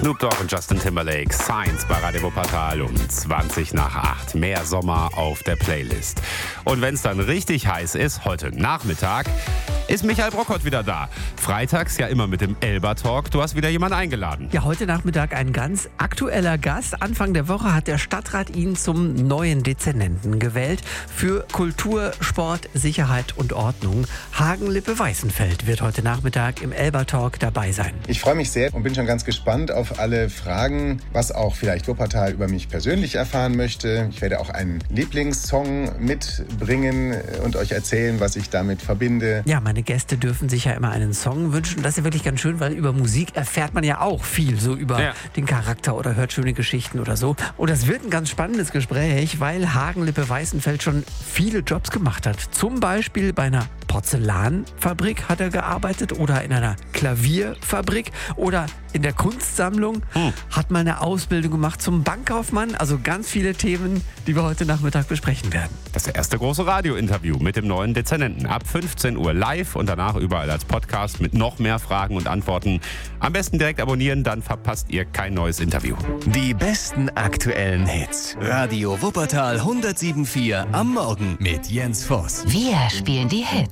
Snoop Dogg und Justin Timberlake, Science bei Radio Wuppertal um 20:08. Mehr Sommer auf der Playlist. Und wenn es dann richtig heiß ist, heute Nachmittag, ist Michael Brockott wieder da. Freitags ja immer mit dem Elba-Talk. Du hast wieder jemanden eingeladen. Ja, heute Nachmittag ein ganz aktueller Gast. Anfang der Woche hat der Stadtrat ihn zum neuen Dezernenten gewählt. Für Kultur, Sport, Sicherheit und Ordnung. Hagen-Lippe-Weißenfeld wird heute Nachmittag im Elba-Talk dabei sein. Ich freue mich sehr und bin schon ganz gespannt auf alle Fragen, was auch vielleicht Wuppertal über mich persönlich erfahren möchte. Ich werde auch einen Lieblingssong mitbringen und euch erzählen, was ich damit verbinde. Ja, meine Gäste dürfen sich ja immer einen Song wünschen. Das ist ja wirklich ganz schön, weil über Musik erfährt man ja auch viel, so über den Charakter oder hört schöne Geschichten oder so. Und das wird ein ganz spannendes Gespräch, weil Hagen-Lippe-Weißenfeld schon viele Jobs gemacht hat. Zum Beispiel bei einer Porzellanfabrik hat er gearbeitet oder in einer Klavierfabrik oder in der Kunstsammlung, hat mal eine Ausbildung gemacht zum Bankkaufmann. Also ganz viele Themen, die wir heute Nachmittag besprechen werden. Das ist der erste große Radiointerview mit dem neuen Dezernenten. Ab 15 Uhr live und danach überall als Podcast mit noch mehr Fragen und Antworten. Am besten direkt abonnieren, dann verpasst ihr kein neues Interview. Die besten aktuellen Hits. Radio Wuppertal 107.4 am Morgen mit Jens Voss. Wir spielen die Hits.